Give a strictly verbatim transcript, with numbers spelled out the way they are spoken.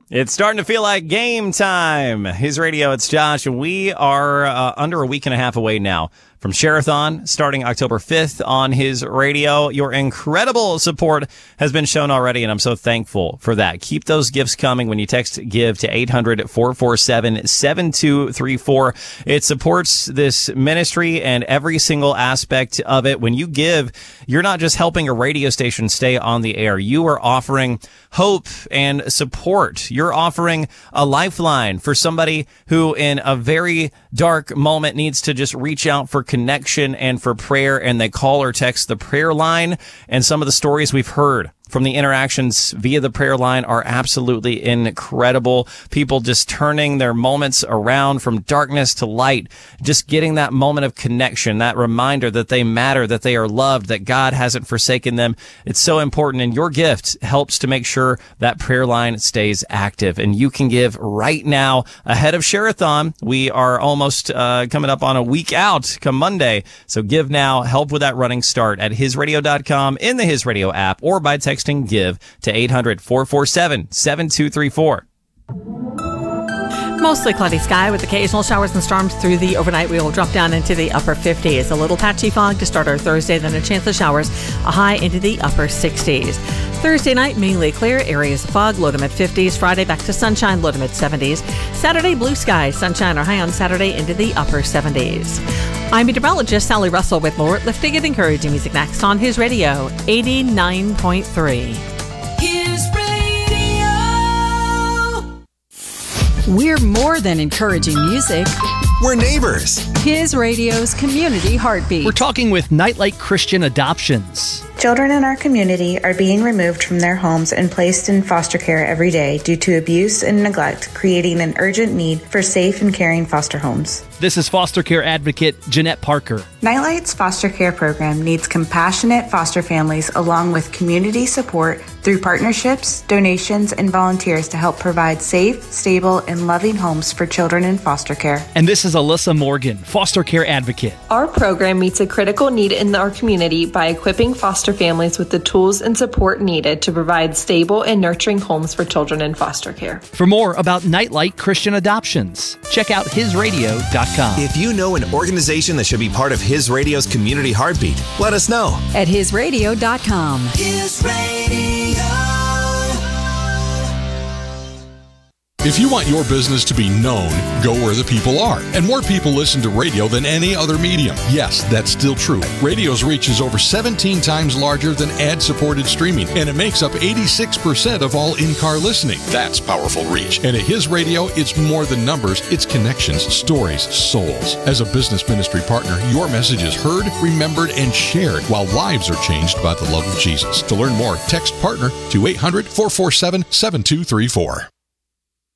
It's starting to feel like game time. His Radio, it's Josh, and we are uh, under a week and a half away now from Share-a-thon, starting October fifth on His Radio. Your incredible support has been shown already, and I'm so thankful for that. Keep those gifts coming when you text GIVE to eight hundred, four four seven, seven two three four. It supports this ministry and every single aspect of it. When you give, you're not just helping a radio station stay on the air. You are offering hope and support. You're offering a lifeline for somebody who in a very dark moment needs to just reach out for connection and for prayer, and they call or text the prayer line. And some of the stories we've heard from the interactions via the prayer line are absolutely incredible. People just turning their moments around from darkness to light, just getting that moment of connection, that reminder that they matter, that they are loved, that God hasn't forsaken them. It's so important, and your gift helps to make sure that prayer line stays active. And you can give right now ahead of Share-a-thon. We are almost uh, coming up on a week out come Monday. So give now, help with that running start at his radio dot com, in the His Radio app, or by text Texting GIVE to eight hundred, four four seven, seven two three four. Mostly cloudy sky with occasional showers and storms through the overnight. We will drop down into the upper fifties. A little patchy fog to start our Thursday, then a chance of showers, a high into the upper sixties. Thursday night, mainly clear, areas of fog, low to mid fifties. Friday, back to sunshine, low to mid seventies. Saturday, blue skies, sunshine or high on Saturday into the upper seventies. I'm meteorologist Sally Russell with more lifting and encouraging music next on His Radio, eighty-nine point three. His Radio. We're more than encouraging music. We're neighbors. His Radio's community heartbeat. We're talking with Nightlight Christian Adoptions. Children in our community are being removed from their homes and placed in foster care every day due to abuse and neglect, creating an urgent need for safe and caring foster homes. This is foster care advocate Jeanette Parker. Nightlight's foster care program needs compassionate foster families along with community support through partnerships, donations, and volunteers to help provide safe, stable, and loving homes for children in foster care. And this is Alyssa Morgan, foster care advocate. Our program meets a critical need in our community by equipping foster families with the tools and support needed to provide stable and nurturing homes for children in foster care. For more about Nightlight Christian Adoptions, check out his radio dot com. If you know an organization that should be part of His Radio's community heartbeat, let us know. At his radio dot com. His Radio. If you want your business to be known, go where the people are. And more people listen to radio than any other medium. Yes, that's still true. Radio's reach is over seventeen times larger than ad-supported streaming, and it makes up eighty-six percent of all in-car listening. That's powerful reach. And at His Radio, it's more than numbers, it's connections, stories, souls. As a business ministry partner, your message is heard, remembered, and shared, while lives are changed by the love of Jesus. To learn more, text PARTNER to eight hundred, four four seven, seven two three four.